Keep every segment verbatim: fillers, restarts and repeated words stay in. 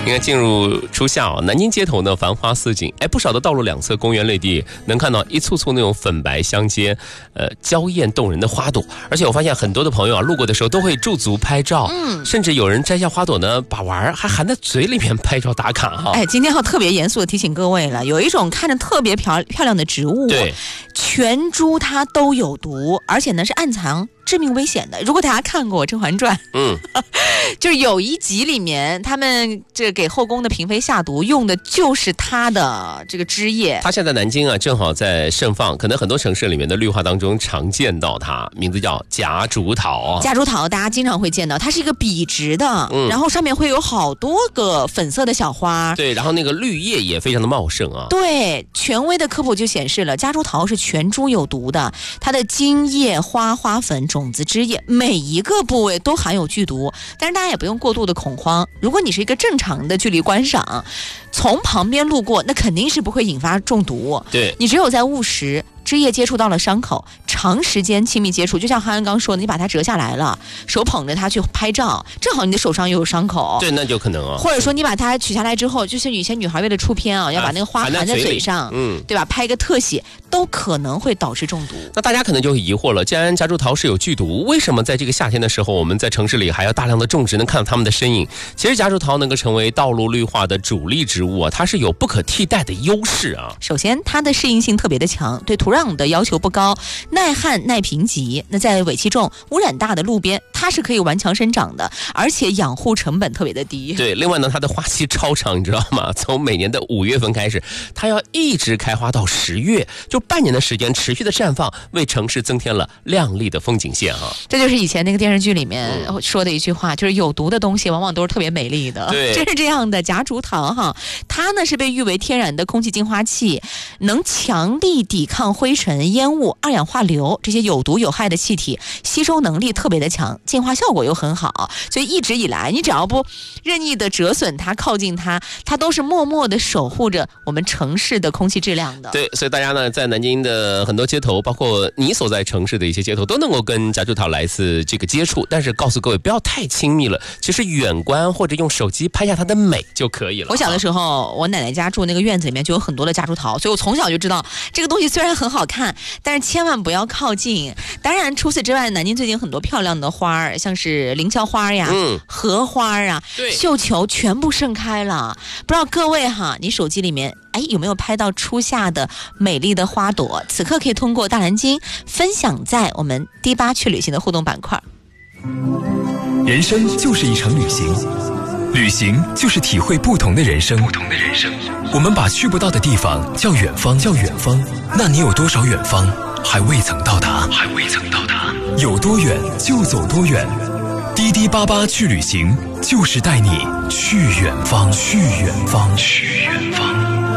应该进入初夏哦，南京街头呢繁花似锦，哎，不少的道路两侧、公园类地能看到一簇簇那种粉白相间、呃娇艳动人的花朵。而且我发现很多的朋友啊，路过的时候都会驻足拍照，嗯，甚至有人摘下花朵呢，把玩儿还含在嘴里面拍照打卡哈。 哎，今天要特别严肃的提醒各位了，有一种看着特别漂漂亮的植物， 对， 全株它都有毒，而且呢是暗藏致命危险的。如果大家看过《甄嬛传》，嗯，就是有一集里面，他们这给后宫的嫔妃下毒，用的就是它的这个汁液。 它现在南京啊，正好在盛放，可能很多城市里面的绿化当中常见到它，名字叫夹竹桃。 夹竹桃大家经常会见到，它是一个笔直的，嗯、然后上面会有好多个粉色的小花。 对，然后那个绿叶也非常的茂盛啊。 对，权威的科普就显示了，夹竹桃是全株有毒的，它的茎叶、花、花粉、种子、枝叶，每一个部位都含有剧毒。但是大家也不用过度的恐慌，如果你是一个正常的距离观赏，从旁边路过，那肯定是不会引发中毒。 对， 你只有在误食，枝叶接触到了伤口，长时间亲密接触，就像汉安刚说的，你把它折下来了，手捧着它去拍照，正好你的手上又有伤口， 对，那就可能啊。 或者说你把它取下来之后，就是有些女孩为了出片啊，要把那个花含在嘴上，嗯，对吧？拍一个特写，都可能会导致中毒。 那大家可能就会疑惑了，既然夹竹桃是有剧毒，为什么在这个夏天的时候，我们在城市里还要大量的种植，能看到它们的身影？其实夹竹桃能够成为道路绿化的主力植物啊，它是有不可替代的优势啊。 首先，它的适应性特别的强，对土壤的要求不高，耐旱耐贫瘠。那在尾气重、污染大的路边，它是可以顽强生长的，而且养护成本特别的低。 对，另外呢，它的花期超长，你知道吗？从每年的五月份开始，它要一直开花到十月，就半年的时间持续的绽放，为城市增添了亮丽的风景线啊。 这就是以前那个电视剧里面说的一句话，就是有毒的东西往往都是特别美丽的。 对， 真是这样的。夹竹桃哈，它呢是被誉为天然的空气净化器，能强力抵抗灰尘、烟雾、二氧化硫这些有毒有害的气体，吸收能力特别的强，净化效果又很好。所以一直以来，你只要不任意的折损它、靠近它，它都是默默的守护着我们城市的空气质量的。 对，所以大家呢，在南京的很多街头，包括你所在城市的一些街头，都能够跟夹竹桃来一次这个接触。但是告诉各位，不要太亲密了，其实远观或者用手机拍下它的美就可以了。 我小的时候，我奶奶家住那个院子里面就有很多的夹竹桃，所以我从小就知道这个东西虽然很好看，但是千万不要靠近。当然，除此之外，南京最近很多漂亮的花儿，像是凌霄花呀、嗯、荷花啊、绣球全部盛开了。不知道各位哈，你手机里面哎有没有拍到初夏的美丽的花朵？此刻可以通过大南京分享在我们第八去旅行的互动板块。 人生就是一场旅行，旅行就是体会不同的人生。不同的人生，我们把去不到的地方叫远方，叫远方。那你有多少远方还未曾到达？还未曾到达，有多远就走多远。滴滴八八去旅行，就是带你去远方，去远方，去远方。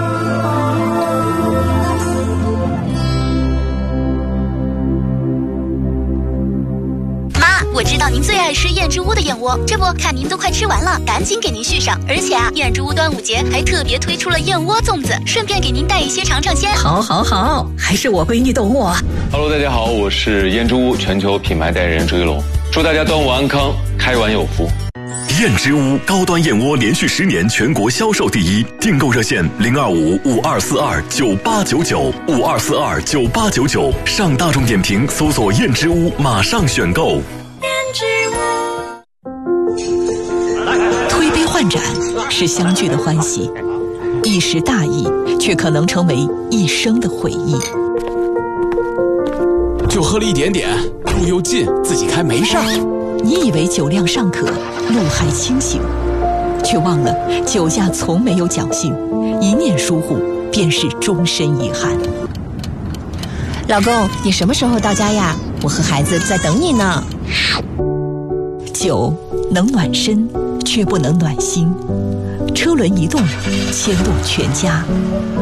我知道您最爱吃燕之屋的燕窝，这不看您都快吃完了，赶紧给您续上。而且啊，燕之屋端午节还特别推出了燕窝粽子，顺便给您带一些尝尝鲜。 好好好，还是我闺女懂我。 Hello， 大家好，我是燕之屋全球品牌代言人周一龙，祝大家端午安康，开碗有福。 燕之屋高端燕窝连续十年全国销售第一，订购热线零二五五二四二九八九九五二四二九八九九，上大众点评搜索燕之屋，马上选购。 推杯换盏是相聚的欢喜，一时大意却可能成为一生的回忆。 就喝了一点点，路又近，自己开没事儿。 你以为酒量尚可，路还清醒，却忘了酒驾从没有侥幸，一念疏忽便是终身遗憾。 老公，你什么时候到家呀？我和孩子在等你呢。 酒能暖身，却不能暖心。车轮一动，牵动全家。